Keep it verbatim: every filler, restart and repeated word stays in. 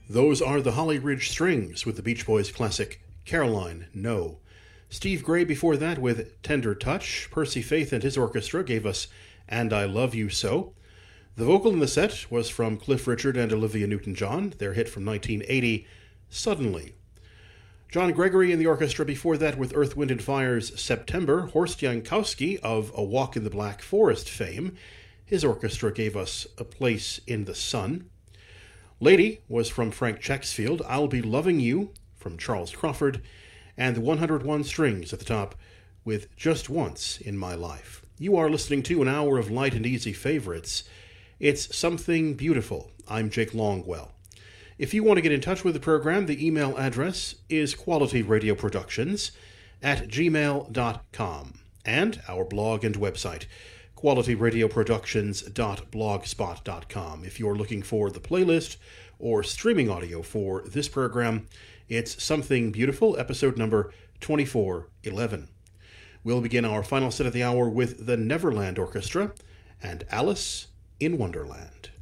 Those are the Holly Ridge Strings with the Beach Boys classic Caroline, No. Steve Gray before that with Tender Touch. Percy Faith and his orchestra gave us And I Love You So. The vocal in the set was from Cliff Richard and Olivia Newton-John, their hit from nineteen eighty, Suddenly. John Gregory in the orchestra before that with Earth, Wind and Fire's September. Horst Jankowski of A Walk in the Black Forest fame. His orchestra gave us A Place in the Sun. Lady was from Frank Checksfield, I'll Be Loving You from Charles Crawford, and the one hundred one Strings at the top with Just Once in My Life. You are listening to an hour of light and easy favorites. It's Something Beautiful. I'm Jake Longwell. If you want to get in touch with the program, the email address is qualityradioproductions at gmail dot com, and our blog and website, quality radio productions dot blogspot dot com. If you're looking for the playlist or streaming audio for this program, it's Something Beautiful, episode number twenty-four eleven. We'll begin our final set of the hour with the Neverland Orchestra and Alice in Wonderland.